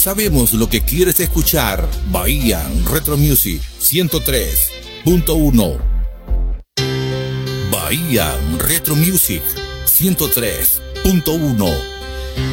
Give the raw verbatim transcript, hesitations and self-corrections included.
sabemos lo que quieres escuchar. Bahía Retro Music ciento tres punto uno. Bahía Retro Music ciento tres punto uno.